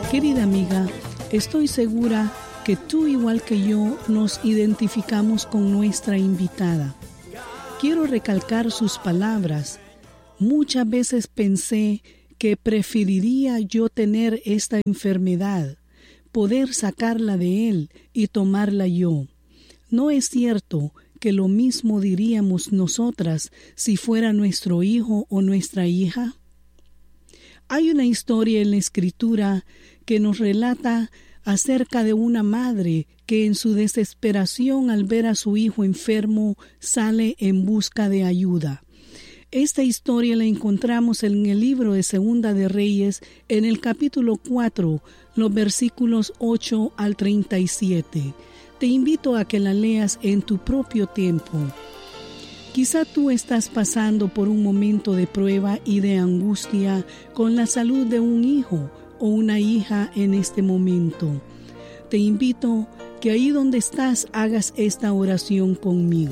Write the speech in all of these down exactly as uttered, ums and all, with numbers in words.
Querida amiga, estoy segura que tú, igual que yo, nos identificamos con nuestra invitada. Quiero recalcar sus palabras. Muchas veces pensé que preferiría yo tener esta enfermedad, poder sacarla de él y tomarla yo. ¿No es cierto que lo mismo diríamos nosotras si fuera nuestro hijo o nuestra hija? Hay una historia en la Escritura que nos relata acerca de una madre que en su desesperación al ver a su hijo enfermo sale en busca de ayuda. Esta historia la encontramos en el libro de Segunda de Reyes, en el capítulo cuatro, los versículos ocho al treinta y siete. Te invito a que la leas en tu propio tiempo. Quizá tú estás pasando por un momento de prueba y de angustia con la salud de un hijo o una hija en este momento. Te invito que ahí donde estás hagas esta oración conmigo.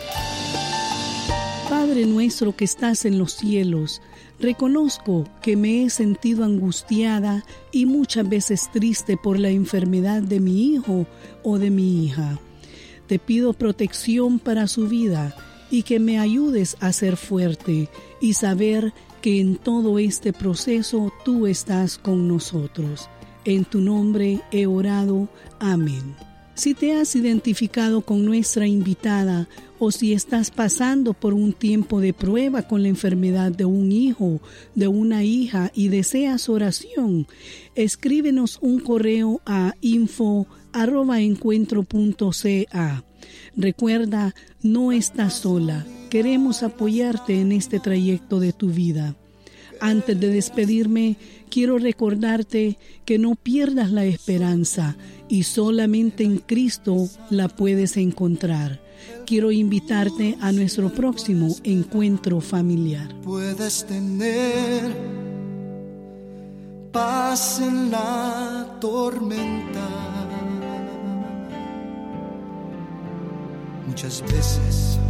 Padre nuestro que estás en los cielos, reconozco que me he sentido angustiada y muchas veces triste por la enfermedad de mi hijo o de mi hija. Te pido protección para su vida y que me ayudes a ser fuerte y saber que en todo este proceso tú estás con nosotros. En tu nombre he orado. Amén. Si te has identificado con nuestra invitada o si estás pasando por un tiempo de prueba con la enfermedad de un hijo, de una hija y deseas oración, escríbenos un correo a info arroba encuentro punto ca. Recuerda, no estás sola. Queremos apoyarte en este trayecto de tu vida. Antes de despedirme, quiero recordarte que no pierdas la esperanza y solamente en Cristo la puedes encontrar. Quiero invitarte a nuestro próximo encuentro familiar. Puedes tener paz en la tormenta. Muchas veces